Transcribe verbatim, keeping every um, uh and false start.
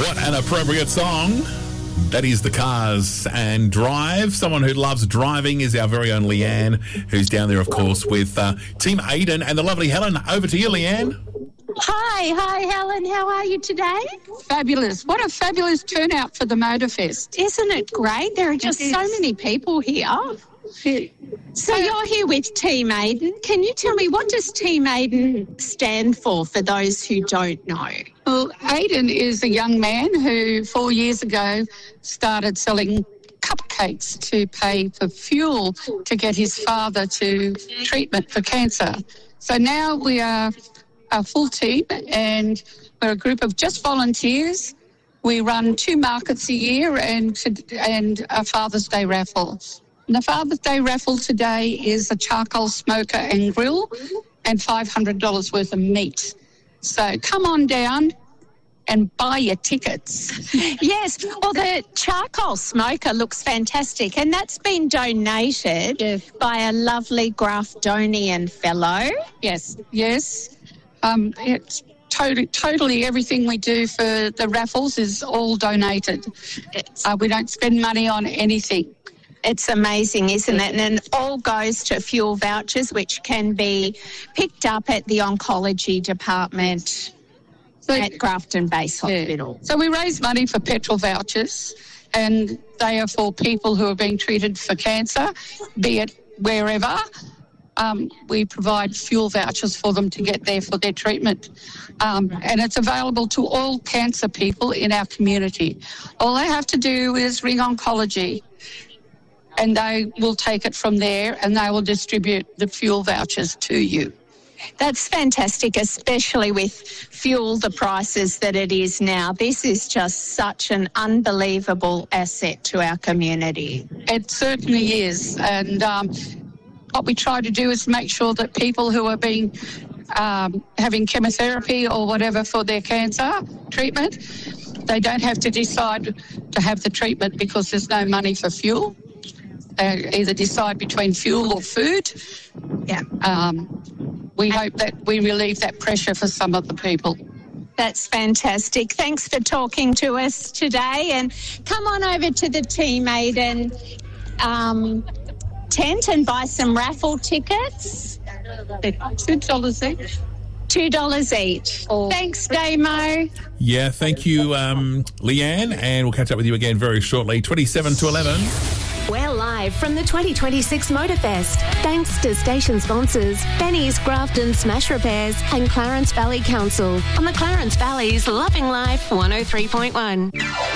What an appropriate song. That is The Cars and Drive. Someone who loves driving is our very own Leanne, who's down there, of course, with uh, Team Aiden and the lovely Helen. Over to you, Leanne. Hi, hi, Helen. How are you today? Fabulous. What a fabulous turnout for the Motorfest. Isn't it great? There are just so many people here. So you're here with Team Aiden. Can you tell me, what does Team Aiden stand for, for those who don't know? Well, Aiden is a young man who four years ago started selling cupcakes to pay for fuel to get his father to treatment for cancer. So now we are a full team and we're a group of just volunteers. We run two markets a year and, and a Father's Day raffle. And the Father's Day raffle today is a charcoal smoker and grill and five hundred dollars worth of meat. So come on down and buy your tickets. Yes, well, the charcoal smoker looks fantastic, and that's been donated yes. by a lovely Grafdonian fellow. Yes, yes. Um, it's totally, totally everything we do for the raffles is all donated. Uh, we don't spend money on anything. It's amazing, isn't it? And it all goes to fuel vouchers, which can be picked up at the oncology department so, at Grafton Base Hospital. Yeah. So we raise money for petrol vouchers, and they are for people who are being treated for cancer, be it wherever. Um, we provide fuel vouchers for them to get there for their treatment. Um, and it's available to all cancer people in our community. All they have to do is ring oncology, and they will take it from there and they will distribute the fuel vouchers to you. That's fantastic, especially with fuel, the prices that it is now. This is just such an unbelievable asset to our community. It certainly is. And um, what we try to do is make sure that people who are being um, having chemotherapy or whatever for their cancer treatment, they don't have to decide to have the treatment because there's no money for fuel. Uh, either decide between fuel or food. Yeah. Um, we hope that we relieve that pressure for some of the people. That's fantastic. Thanks for talking to us today. And come on over to the Team Aiden um, tent and buy some raffle tickets. two dollars each. two dollars each. Oh. Thanks, Damo. Yeah, thank you, um, Leanne, and we'll catch up with you again very shortly. twenty-seven to eleven. We're live from the twenty twenty-six Motorfest. Thanks to station sponsors Benny's Grafton Smash Repairs and Clarence Valley Council on the Clarence Valley's Loving Life one oh three point one.